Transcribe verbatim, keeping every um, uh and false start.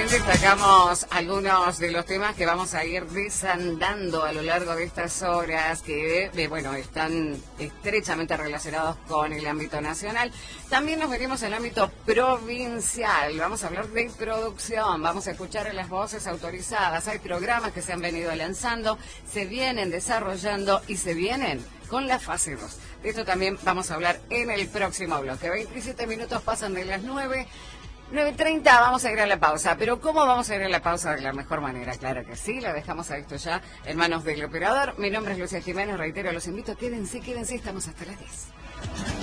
También destacamos algunos de los temas que vamos a ir desandando a lo largo de estas horas, que eh, bueno, están estrechamente relacionados con el ámbito nacional. También nos venimos al ámbito provincial. Vamos a hablar de producción, vamos a escuchar las voces autorizadas. Hay programas que se han venido lanzando, se vienen desarrollando y se vienen con la fase dos. De esto también vamos a hablar en el próximo bloque. veintisiete minutos pasan de las nueve. nueve treinta, vamos a ir a la pausa. Pero ¿cómo vamos a ir a la pausa de la mejor manera? Claro que sí, la dejamos a esto ya en manos del operador. Mi nombre es Lucia Jiménez, reitero, los invito, quédense, quédense, estamos hasta las diez.